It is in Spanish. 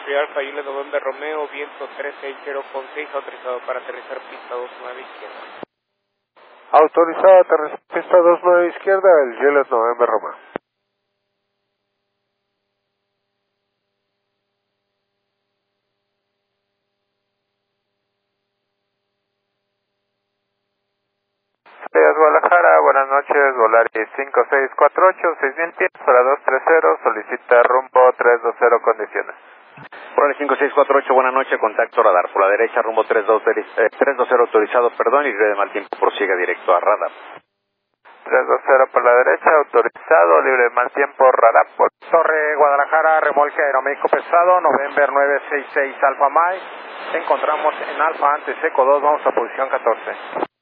Victoria Alfa, Isla November Romeo, viento 360 autorizado para aterrizar pista 29 izquierda. Autorizado aterrizar pista 29 izquierda, el Juliet November Romeo. Guadalajara, buenas noches, Volaris 5648, 6000 pies para 230, solicita rumbo 320 condiciones. Volaris 5648, buenas noches, contacto radar por la derecha, rumbo 320 autorizado, y de mal tiempo prosiga directo a radar. 320 por la derecha, autorizado, libre de mal tiempo, radar por Torre Guadalajara, remolque aeromédico pesado, November 966 Alfa Mike, encontramos en Alfa antes Eco 2, vamos a posición 14.